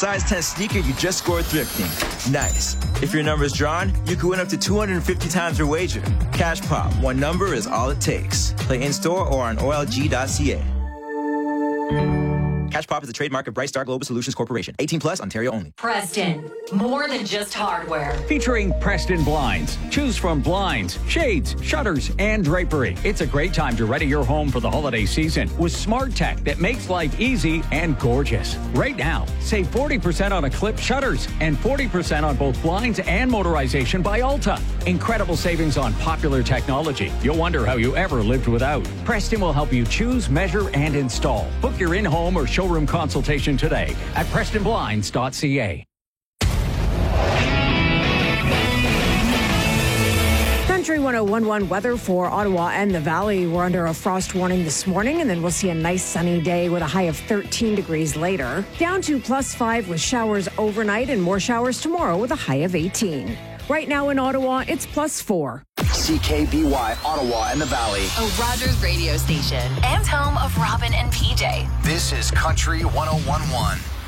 size 10 sneaker you just scored thrifting. Nice. If your number is drawn, you could win up to 250 times your wager. Cash Pop, one number is all it takes. Play in-store or on OLG.ca. Cash Pop is a trademark of Brightstar Global Solutions Corporation. 18 plus, Ontario only. Preston, more than just hardware. Featuring Preston Blinds. Choose from blinds, shades, shutters, and drapery. It's a great time to ready your home for the holiday season with smart tech that makes life easy and gorgeous. Right now, save 40% on Eclipse shutters and 40% on both blinds and motorization by Alta. Incredible savings on popular technology. You'll wonder how you ever lived without. Preston will help you choose, measure, and install. Book your in-home or showroom consultation today at PrestonBlinds.ca. Country 101.1 weather for Ottawa and the Valley. We're under a frost warning this morning, and then we'll see a nice sunny day with a high of 13 degrees later. Down to +5 with showers overnight and more showers tomorrow with a high of 18. Right now in Ottawa, it's +4. CKBY, Ottawa and the Valley. A Rogers radio station and home of Robin and PJ. This is Country 101.1.